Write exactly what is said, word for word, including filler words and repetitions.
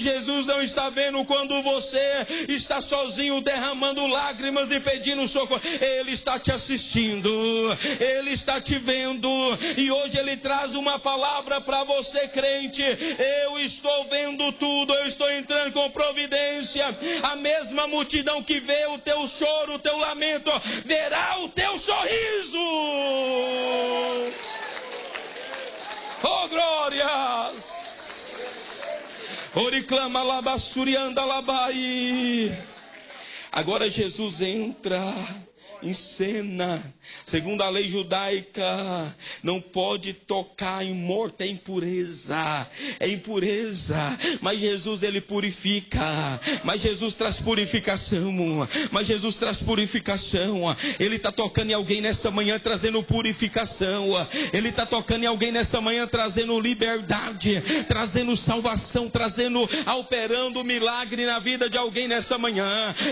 Jesus não está vendo quando você está sozinho derramando lágrimas e pedindo socorro. Ele está te assistindo, Ele está te vendo, e hoje Ele traz uma palavra para você, crente. Eu estou vendo tudo, eu estou entrando com providência. A mesma multidão que vê o teu choro, o teu lamento, verá o teu sorriso. Oh, glórias! Oriclama labassurianda labai. Agora Jesus entra em cena. Segundo a lei judaica, não pode tocar em morto, é impureza, é impureza. Mas Jesus, Ele purifica, mas Jesus traz purificação, mas Jesus traz purificação. Ele está tocando em alguém nessa manhã, trazendo purificação. Ele está tocando em alguém nessa manhã, trazendo liberdade, trazendo salvação, trazendo, operando milagre na vida de alguém nessa manhã.